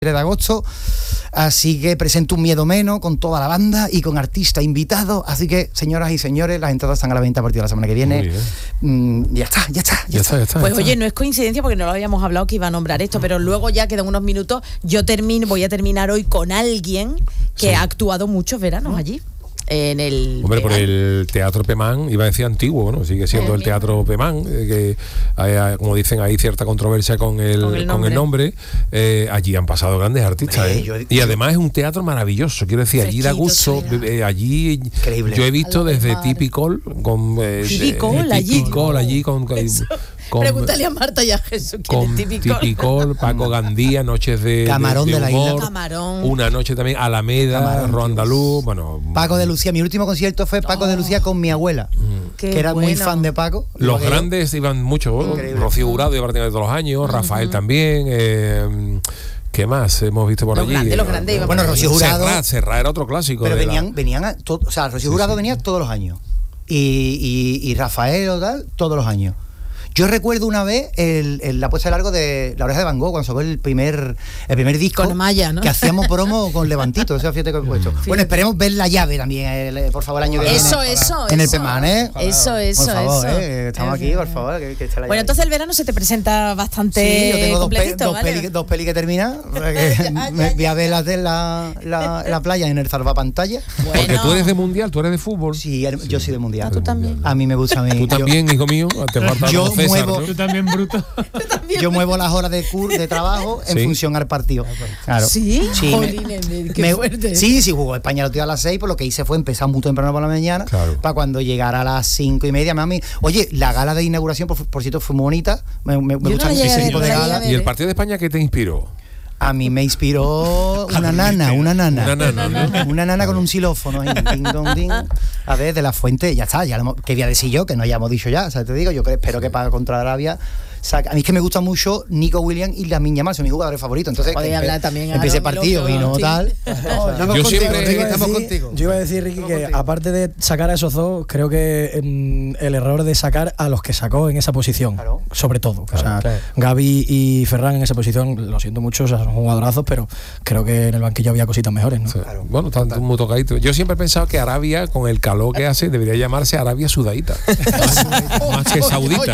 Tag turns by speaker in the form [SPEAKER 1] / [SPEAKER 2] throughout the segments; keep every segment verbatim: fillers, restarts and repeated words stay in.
[SPEAKER 1] de agosto, así que presento Un Miedo Menos con toda la banda y con artistas invitados, así que señoras y señores, las entradas están a la venta a partir de la semana que viene. Mm, ya está, ya está, ya,
[SPEAKER 2] ya
[SPEAKER 1] está.
[SPEAKER 2] está, ya está.
[SPEAKER 3] Pues
[SPEAKER 2] ya
[SPEAKER 3] oye,
[SPEAKER 2] está.
[SPEAKER 3] no es coincidencia porque no lo habíamos hablado que iba a nombrar esto, pero luego ya quedan unos minutos. Yo termino, voy a terminar hoy con alguien que
[SPEAKER 2] Sí.
[SPEAKER 3] ha actuado muchos veranos allí. En el
[SPEAKER 2] Hombre, por
[SPEAKER 3] Pegan.
[SPEAKER 2] el Teatro Pemán, iba a decir antiguo, ¿no? Sigue siendo
[SPEAKER 3] Eh,
[SPEAKER 2] el Teatro Pemán, eh, que hay, hay, como dicen, hay cierta controversia con el,
[SPEAKER 3] Con el
[SPEAKER 2] con el nombre. Eh, allí han pasado grandes artistas,
[SPEAKER 1] Hombre,
[SPEAKER 2] ¿eh?
[SPEAKER 1] yo-
[SPEAKER 2] Y además es un teatro maravilloso, quiero decir, allí da
[SPEAKER 3] Fresquito,
[SPEAKER 2] gusto.
[SPEAKER 3] chulada.
[SPEAKER 2] eh, allí
[SPEAKER 1] Increíble.
[SPEAKER 2] yo he visto
[SPEAKER 3] Al lado del
[SPEAKER 2] desde
[SPEAKER 3] mar.
[SPEAKER 2] Tipicol con eh,
[SPEAKER 3] Tipicol
[SPEAKER 2] eh,
[SPEAKER 3] allí.
[SPEAKER 2] Tipicol allí con, con,
[SPEAKER 3] Eso.
[SPEAKER 2] con-
[SPEAKER 3] Pregúntale a Marta y a Jesús quién
[SPEAKER 2] con
[SPEAKER 3] es típico.
[SPEAKER 2] Tipicol, Paco Gandía, noches de
[SPEAKER 1] Camarón
[SPEAKER 2] de,
[SPEAKER 1] de la isla.
[SPEAKER 2] humor,
[SPEAKER 3] Camarón.
[SPEAKER 2] una noche también Alameda,
[SPEAKER 1] Camarón,
[SPEAKER 2] Ro Andaluz, bueno,
[SPEAKER 1] Paco de Lucía, mi último concierto fue Paco de Lucía con mi abuela,
[SPEAKER 3] Qué
[SPEAKER 1] que era muy
[SPEAKER 3] bueno.
[SPEAKER 1] fan de Paco.
[SPEAKER 2] Los
[SPEAKER 1] igual que yo.
[SPEAKER 2] grandes iban mucho, ¿no?
[SPEAKER 1] Increíble.
[SPEAKER 2] Rocío Jurado iba prácticamente todos los años, Rafael también, eh, ¿qué más hemos visto por
[SPEAKER 3] Los
[SPEAKER 2] allí?
[SPEAKER 3] grandes, los grandes iban
[SPEAKER 1] Bueno,
[SPEAKER 3] por allí.
[SPEAKER 1] Rocío Jurado-
[SPEAKER 2] Serrat, Serrat era otro clásico.
[SPEAKER 1] Pero
[SPEAKER 2] de la-
[SPEAKER 1] venían, venían a to- o sea, Rocío Jurado venía todos los años. Y, y, y Rafael o tal, todos los años. Yo recuerdo una vez el, el- la puesta de largo de La Oreja de Van Gogh, cuando sacó el primer, el primer disco.
[SPEAKER 3] Con Amaya, ¿no?
[SPEAKER 1] Que hacíamos promo con Levantito, eso fíjate que he puesto. Bueno, esperemos ver La Llave también, el- por favor, el año que
[SPEAKER 3] Eso,
[SPEAKER 1] viene.
[SPEAKER 3] eso,
[SPEAKER 1] En el
[SPEAKER 3] eso.
[SPEAKER 1] Pemán, ¿eh?
[SPEAKER 3] Eso, eso,
[SPEAKER 1] Por favor,
[SPEAKER 3] eso.
[SPEAKER 1] ¿eh? Estamos aquí, por favor, que, que esté La
[SPEAKER 3] Bueno,
[SPEAKER 1] Llave.
[SPEAKER 3] entonces el verano se te presenta bastante
[SPEAKER 1] Sí, yo tengo dos, pe-
[SPEAKER 3] completito,
[SPEAKER 1] dos,
[SPEAKER 3] ¿vale?
[SPEAKER 1] peli, dos peli que terminan. porque
[SPEAKER 3] Ya,
[SPEAKER 1] me
[SPEAKER 3] ya,
[SPEAKER 1] voy a ver
[SPEAKER 3] ya.
[SPEAKER 1] las de la, la, la playa en el salvapantalla.
[SPEAKER 2] Porque
[SPEAKER 3] Bueno.
[SPEAKER 2] tú eres de mundial, tú eres de fútbol.
[SPEAKER 1] Sí, yo soy de mundial.
[SPEAKER 3] Ah, tú también.
[SPEAKER 1] A mí me gusta a mí.
[SPEAKER 2] Tú también, hijo mío, te falta
[SPEAKER 1] Yo
[SPEAKER 2] como César,
[SPEAKER 1] muevo-
[SPEAKER 2] ¿no?
[SPEAKER 4] Tú también, bruto.
[SPEAKER 1] Yo, yo muevo las horas de cur, de trabajo en
[SPEAKER 2] Sí.
[SPEAKER 1] función al partido. Claro.
[SPEAKER 3] ¿Sí?
[SPEAKER 1] Sí, me-
[SPEAKER 3] Jolines, me- qué
[SPEAKER 1] me-
[SPEAKER 3] fuerte.
[SPEAKER 1] sí, sí, jugó España los días a las seis, pues lo que hice fue empezar muy temprano por la mañana,
[SPEAKER 2] Claro.
[SPEAKER 1] para cuando llegara a las cinco y media, mami. Oye, la gala de inauguración, por, por cierto, fue muy bonita. Me, me, me
[SPEAKER 3] Yo
[SPEAKER 1] gusta
[SPEAKER 3] no la
[SPEAKER 1] mucho
[SPEAKER 3] llegué a
[SPEAKER 1] ese
[SPEAKER 3] ver,
[SPEAKER 1] tipo
[SPEAKER 3] no
[SPEAKER 1] de
[SPEAKER 3] la llegué a
[SPEAKER 1] gala.
[SPEAKER 3] ver.
[SPEAKER 2] ¿Y el partido de España qué te inspiró?
[SPEAKER 1] A mí me inspiró una nana, una nana.
[SPEAKER 2] Una nana, ¿no?
[SPEAKER 1] Una nana con un xilófono. ahí, ding, dong, ding. A ver, de la Fuente, ya está. Ya lo hemos- ¿Qué voy a decir yo? Que no hayamos dicho ya. O sea, te digo, yo creo, espero que para contra Arabia. saca- A mí es que me gusta mucho Nico Williams y Lamine Yamal, son mis jugadores favoritos. Entonces,
[SPEAKER 3] Podéis
[SPEAKER 1] que empe-
[SPEAKER 3] hablar también,
[SPEAKER 1] empiece
[SPEAKER 3] Aaron,
[SPEAKER 1] partido
[SPEAKER 3] loco,
[SPEAKER 1] y no
[SPEAKER 3] sí.
[SPEAKER 1] tal.
[SPEAKER 5] Estamos
[SPEAKER 2] Yo
[SPEAKER 5] contigo,
[SPEAKER 2] siempre-
[SPEAKER 5] Ricky,
[SPEAKER 2] yo
[SPEAKER 5] estamos
[SPEAKER 4] decir-
[SPEAKER 5] contigo.
[SPEAKER 4] Yo iba a decir, Ricky, que aparte de sacar a esos dos, creo que mm, el error de sacar a los que sacó en esa posición,
[SPEAKER 1] Claro.
[SPEAKER 4] sobre todo.
[SPEAKER 2] Claro,
[SPEAKER 4] o sea,
[SPEAKER 2] claro.
[SPEAKER 4] Gavi y Ferran en esa posición, lo siento mucho, o sea, son jugadorazos, pero creo que en el banquillo había cositas mejores, ¿no?
[SPEAKER 2] Sí. Bueno, tanto muy tocadito. Yo siempre he pensado que Arabia, con el calor que hace, debería llamarse Arabia Sudaita. Más que Saudita.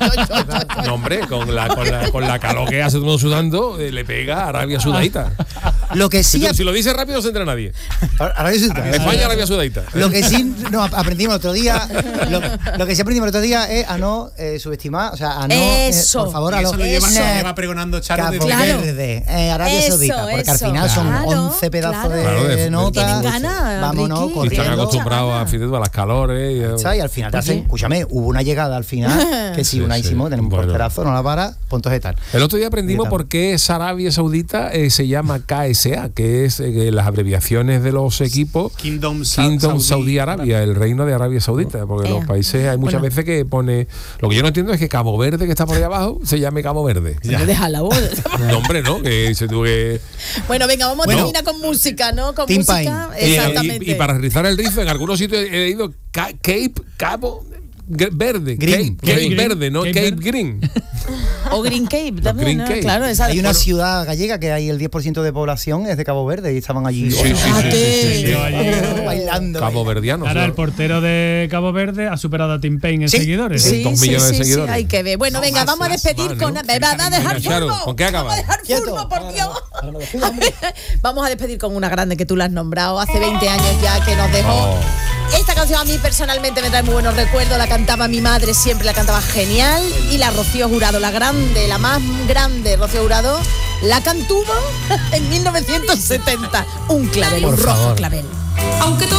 [SPEAKER 2] No, hombre, con la, con la, con la calor que hace todo el mundo sudando, eh, le pega a Arabia Sudaita.
[SPEAKER 1] Lo que
[SPEAKER 2] Si,
[SPEAKER 1] sí.
[SPEAKER 2] tú- si lo dices rápido, no se entra nadie.
[SPEAKER 1] Arabia Saudita.
[SPEAKER 2] España, Arabia Sudaita.
[SPEAKER 1] Lo que sí no, aprendimos el otro día, lo, lo que sí aprendimos el otro día es a no eh, subestimar, o sea, a no, eh,
[SPEAKER 3] Eso.
[SPEAKER 1] por favor,
[SPEAKER 5] Y
[SPEAKER 1] a
[SPEAKER 5] eso
[SPEAKER 1] los
[SPEAKER 5] lo lleva,
[SPEAKER 3] Eso.
[SPEAKER 5] lo lleva pregonando Charo
[SPEAKER 1] Cabo
[SPEAKER 5] desde
[SPEAKER 3] Claro.
[SPEAKER 1] Verde, eh, Arabia
[SPEAKER 3] Eso,
[SPEAKER 1] Saudita, porque al
[SPEAKER 3] eso.
[SPEAKER 1] final son
[SPEAKER 3] Claro,
[SPEAKER 1] once pedazos
[SPEAKER 3] claro.
[SPEAKER 1] de,
[SPEAKER 2] Claro, de-
[SPEAKER 1] notas.
[SPEAKER 3] Tienen ganas,
[SPEAKER 1] Vámonos
[SPEAKER 3] Ricky.
[SPEAKER 2] Y están
[SPEAKER 1] corriendo.
[SPEAKER 2] acostumbrados a, fíjate tú, a las calores. Y,
[SPEAKER 1] ¿Sabes? Y al final te hacen, escúchame, hubo una llegada al final que si
[SPEAKER 2] Sí,
[SPEAKER 1] unísimo,
[SPEAKER 2] sí.
[SPEAKER 1] tenemos un
[SPEAKER 2] Bueno.
[SPEAKER 1] porterazo, no la para, puntos de tal.
[SPEAKER 2] El otro día aprendimos
[SPEAKER 1] Gritando.
[SPEAKER 2] por qué esa Arabia Saudita eh, se llama K S A, que es eh, las abreviaciones de los equipos
[SPEAKER 5] Kingdom, Sa-
[SPEAKER 2] Kingdom
[SPEAKER 5] Saudi
[SPEAKER 2] Saudi Arabia, el reino de Arabia Saudita, porque
[SPEAKER 3] Ea.
[SPEAKER 2] los países hay muchas
[SPEAKER 3] Bueno.
[SPEAKER 2] veces que pone. Lo que yo no entiendo es que Cabo Verde, que está por ahí abajo, se llame Cabo Verde.
[SPEAKER 3] Deja la voz.
[SPEAKER 2] No, hombre, ¿no? Que se tuvo que.
[SPEAKER 3] Bueno, venga, vamos
[SPEAKER 1] Bueno.
[SPEAKER 3] a terminar con música, ¿no? Con
[SPEAKER 1] Tim
[SPEAKER 3] música.
[SPEAKER 1] Pine.
[SPEAKER 2] Y-
[SPEAKER 3] Exactamente.
[SPEAKER 2] Y, y para rizar el rizo, en algunos sitios he leído Ca- Cape Cabo Gr- Verde.
[SPEAKER 1] Green.
[SPEAKER 2] Cape, Cape
[SPEAKER 4] Green.
[SPEAKER 2] Verde, no
[SPEAKER 4] Cape
[SPEAKER 2] Cape,
[SPEAKER 4] Verde.
[SPEAKER 2] Green.
[SPEAKER 3] O Green Cape también,
[SPEAKER 2] Green
[SPEAKER 3] ¿no?
[SPEAKER 2] Cape.
[SPEAKER 3] Claro, esa.
[SPEAKER 1] Hay una
[SPEAKER 3] bueno,
[SPEAKER 1] ciudad gallega que hay el diez por ciento de población es de Cabo Verde y estaban allí
[SPEAKER 2] Sí, sí, sí, sí,
[SPEAKER 3] Fíjate.
[SPEAKER 2] sí, sí.
[SPEAKER 4] Yo allí-
[SPEAKER 1] bailando.
[SPEAKER 2] Cabo Verdiano.
[SPEAKER 4] Ahora
[SPEAKER 2] sí.
[SPEAKER 4] el portero de Cabo Verde ha superado a Tim Payne en
[SPEAKER 1] Sí.
[SPEAKER 4] seguidores.
[SPEAKER 3] Sí,
[SPEAKER 2] dos
[SPEAKER 3] sí,
[SPEAKER 2] millones de
[SPEAKER 3] sí, sí,
[SPEAKER 2] seguidores.
[SPEAKER 3] hay que ver. Bueno, venga, vamos a despedir
[SPEAKER 2] más,
[SPEAKER 3] con.
[SPEAKER 2] ¿no?
[SPEAKER 3] Me va a dejar
[SPEAKER 2] Venga, Charo,
[SPEAKER 3] furbo.
[SPEAKER 2] ¿con qué acabas?
[SPEAKER 3] Vamos a dejar
[SPEAKER 1] Quieto.
[SPEAKER 3] furbo, por Dios. A ver, vamos a despedir con una grande que tú la has nombrado hace veinte años ya, que nos dejó.
[SPEAKER 2] Oh.
[SPEAKER 3] Esta canción a mí personalmente me trae muy buenos recuerdos. La cantaba mi madre, siempre la cantaba genial. Y la Rocío Jurado, la grande, la más grande Rocío Jurado, la cantuvo en mil novecientos setenta. Un clavel, un
[SPEAKER 1] Por
[SPEAKER 3] rojo
[SPEAKER 1] favor.
[SPEAKER 3] clavel.
[SPEAKER 6] Aunque todo